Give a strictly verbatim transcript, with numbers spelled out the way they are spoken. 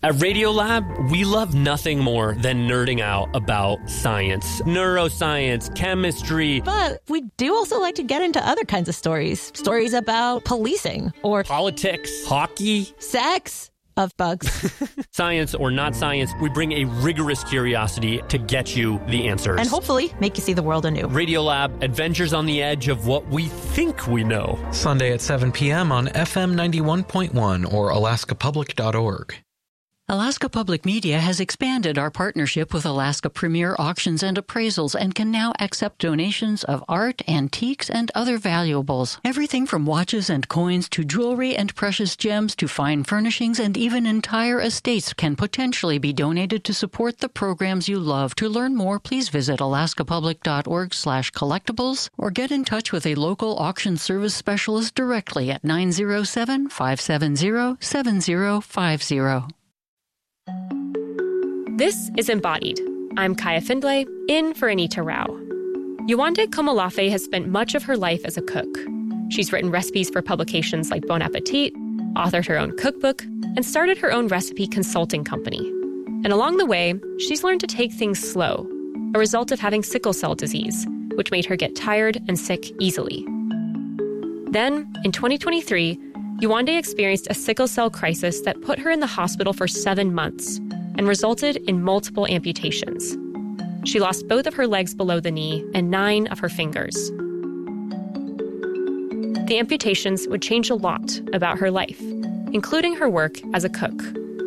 At Radiolab, we love nothing more than nerding out about science, neuroscience, chemistry. But we do also like to get into other kinds of stories. Stories about policing or politics, hockey, sex. Of bugs. Science or not science, we bring a rigorous curiosity to get you the answers. And hopefully make you see the world anew. Radiolab, adventures on the edge of what we think we know. Sunday at seven p.m. on F M ninety-one point one or alaska public dot org. Alaska Public Media has expanded our partnership with Alaska Premier Auctions and Appraisals and can now accept donations of art, antiques, and other valuables. Everything from watches and coins to jewelry and precious gems to fine furnishings and even entire estates can potentially be donated to support the programs you love. To learn more, please visit alaska public dot org slash collectibles or get in touch with a local auction service specialist directly at nine zero seven, five seven zero, seven zero five zero. This is Embodied. I'm Kaya Findlay, in for Anita Rao. Yewande Komolafe has spent much of her life as a cook. She's written recipes for publications like Bon Appetit, authored her own cookbook, and started her own recipe consulting company. And along the way, she's learned to take things slow, a result of having sickle cell disease, which made her get tired and sick easily. Then, in twenty twenty-three, Yewande experienced a sickle cell crisis that put her in the hospital for seven months and resulted in multiple amputations. She lost both of her legs below the knee and nine of her fingers. The amputations would change a lot about her life, including her work as a cook.